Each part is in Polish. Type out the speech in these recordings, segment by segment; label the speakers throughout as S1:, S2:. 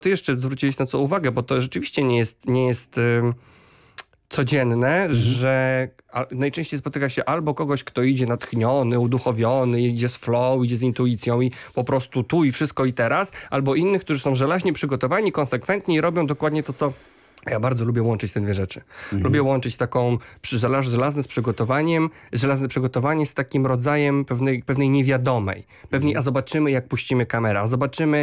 S1: Ty jeszcze zwróciłeś na co uwagę, bo to rzeczywiście nie jest codzienne, że najczęściej spotyka się albo kogoś, kto idzie natchniony, uduchowiony, idzie z flow, idzie z intuicją i po prostu tu i wszystko i teraz, albo innych, którzy są żelaźnie przygotowani, konsekwentni i robią dokładnie to, co... Ja bardzo lubię łączyć te dwie rzeczy. Lubię łączyć taką żelazne przygotowanie z takim rodzajem pewnej niewiadomej. Pewnej, a zobaczymy, jak puścimy kamerę, a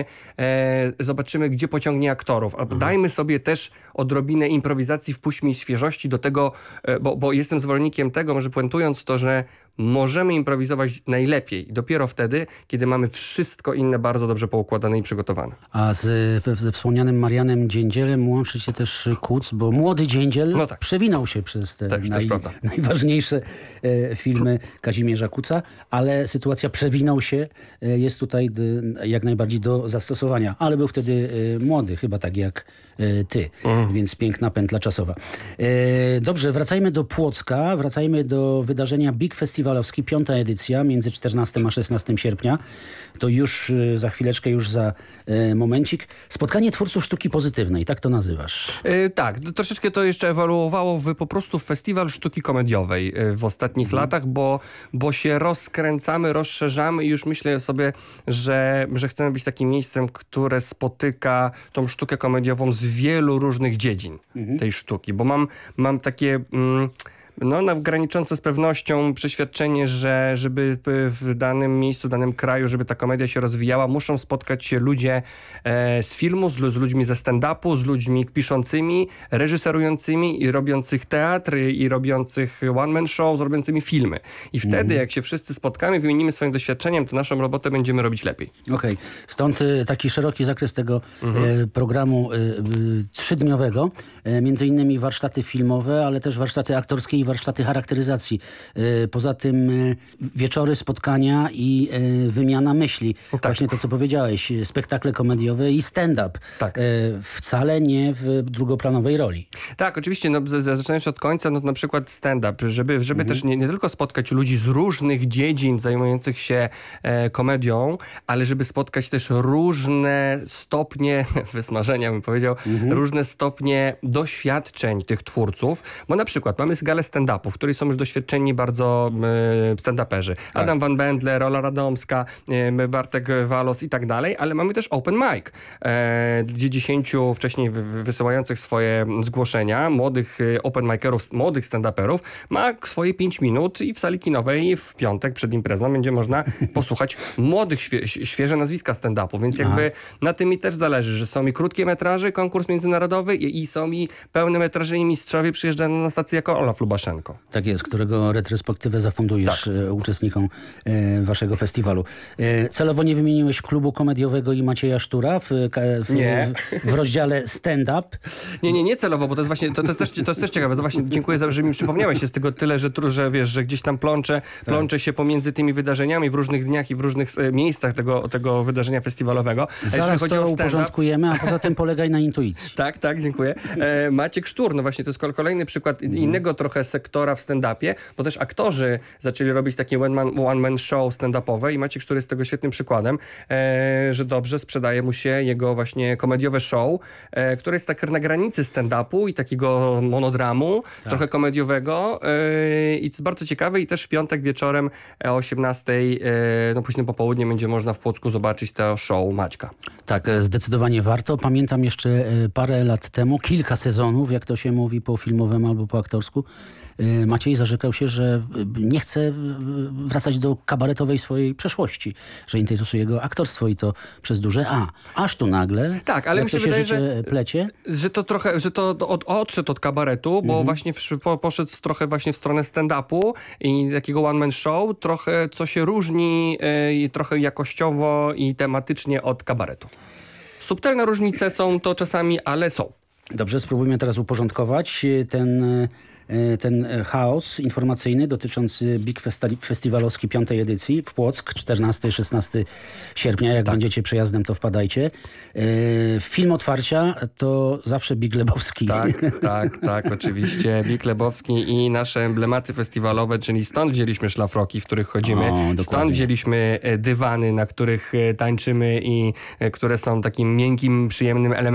S1: zobaczymy, gdzie pociągnie aktorów. A dajmy sobie też odrobinę improwizacji, wpuśćmy świeżości do tego, bo jestem zwolennikiem tego, może puentując to, że możemy improwizować najlepiej dopiero wtedy, kiedy mamy wszystko inne bardzo dobrze poukładane i przygotowane.
S2: A ze wspomnianym Marianem Dziędzielem łączy się też Kuc, bo młody Dziędziel przewinął się przez te najważniejsze filmy Kazimierza Kuca, ale sytuacja przewinął się jest tutaj jak najbardziej do zastosowania. Ale był wtedy młody, chyba tak jak ty, więc piękna pętla czasowa. Dobrze, wracajmy do Płocka, wracajmy do wydarzenia Big Festivalowski, 5. edycja, między 14 a 16 sierpnia. To już za chwileczkę, już za momencik. Spotkanie twórców sztuki pozytywnej, tak to nazywasz?
S1: Tak, troszeczkę to jeszcze ewoluowało po prostu w festiwal sztuki komediowej w ostatnich latach, bo się rozkręcamy, rozszerzamy i już myślę sobie, że chcemy być takim miejscem, które spotyka tą sztukę komediową z wielu różnych dziedzin tej sztuki, bo mam takie... graniczące z pewnością przeświadczenie, że żeby w danym miejscu, w danym kraju, żeby ta komedia się rozwijała, muszą spotkać się ludzie z filmu, z ludźmi ze stand-upu, z ludźmi piszącymi, reżyserującymi i robiących teatr i robiących one-man show, robiącymi filmy. I wtedy, jak się wszyscy spotkamy, wymienimy swoim doświadczeniem, to naszą robotę będziemy robić lepiej.
S2: Okej. Stąd taki szeroki zakres tego programu trzydniowego. Między innymi warsztaty filmowe, ale też warsztaty aktorskie i warsztaty charakteryzacji. Poza tym wieczory, spotkania i wymiana myśli. Tak. Właśnie to, co powiedziałeś. Spektakle komediowe i stand-up. Tak. Wcale nie w drugoplanowej roli.
S1: Tak, oczywiście. Zaczynając od końca, na przykład stand-up, żeby też nie tylko spotkać ludzi z różnych dziedzin zajmujących się komedią, ale żeby spotkać też różne stopnie wysmażenia, bym powiedział, różne stopnie doświadczeń tych twórców. Bo na przykład mamy galę stand-upu, w której są już doświadczeni bardzo stand-uperzy. Tak. Adam Van Bendler, Ola Radomska, Bartek Walos i tak dalej, ale mamy też open mic, gdzie 10 wcześniej wysyłających swoje zgłoszenia, młodych open micerów, młodych stand-uperów, ma swoje 5 minut i w sali kinowej w piątek przed imprezą będzie można posłuchać młodych, świeże nazwiska stand-upu, więc jakby na tym mi też zależy, że są i krótkie metraże, konkurs międzynarodowy i są i pełne metraże i mistrzowie przyjeżdżają na stację jako Olaf Lubaszenko.
S2: Tak jest, którego retrospektywę zafundujesz uczestnikom waszego festiwalu. Celowo nie wymieniłeś klubu komediowego i Macieja Sztura w rozdziale stand-up?
S1: Nie celowo, bo to jest właśnie, to jest też ciekawe. To właśnie dziękuję, że mi przypomniałeś. Jest tego tyle, że wiesz, że gdzieś tam plączę się pomiędzy tymi wydarzeniami w różnych dniach i w różnych miejscach tego wydarzenia festiwalowego.
S2: Zaraz to uporządkujemy, a poza tym polegaj na intuicji.
S1: Tak, dziękuję. Maciek Sztur, no właśnie, to jest kolejny przykład innego trochę sektora w stand-upie, bo też aktorzy zaczęli robić takie one-man show stand-upowe i Maciek Sztur jest tego świetnym przykładem, że dobrze sprzedaje mu się jego właśnie komediowe show, które jest tak na granicy stand-upu i takiego monodramu, trochę komediowego i to jest bardzo ciekawe i też w piątek wieczorem o 18:00, późnym popołudniem będzie można w Płocku zobaczyć to show Maćka.
S2: Tak, zdecydowanie warto. Pamiętam jeszcze parę lat temu, kilka sezonów, jak to się mówi po filmowemu albo po aktorsku, Maciej zarzekał się, że nie chce wracać do kabaretowej swojej przeszłości, że interesuje go aktorstwo i to przez duże A. Aż tu nagle,
S1: tak, ale
S2: jak to się życie plecie.
S1: Że to odszedł od kabaretu, bo właśnie poszedł trochę właśnie w stronę stand-upu i takiego one-man show, trochę co się różni trochę jakościowo i tematycznie od kabaretu. Subtelne różnice są to czasami, ale są.
S2: Dobrze, spróbujmy teraz uporządkować ten chaos informacyjny dotyczący Big Festivalowski 5. edycji w Płock, 14-16 sierpnia. Jak będziecie przejazdem, to wpadajcie. Film otwarcia to zawsze Big Lebowski.
S1: Tak, oczywiście. Big Lebowski i nasze emblematy festiwalowe, czyli stąd wzięliśmy szlafroki, w których chodzimy. Stąd wzięliśmy dywany, na których tańczymy i które są takim miękkim, przyjemnym elementem